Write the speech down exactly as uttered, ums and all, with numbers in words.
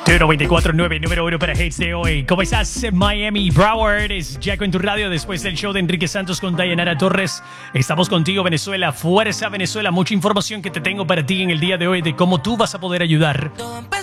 noventa y cuatro punto nueve, número uno para hits de hoy. ¿Cómo estás, Miami? Broward es Jaco en tu radio después del show de Enrique Santos con Dayanara Torres. Estamos contigo, Venezuela. Fuerza, Venezuela. Mucha información que te tengo para ti en el día de hoy de cómo tú vas a poder ayudar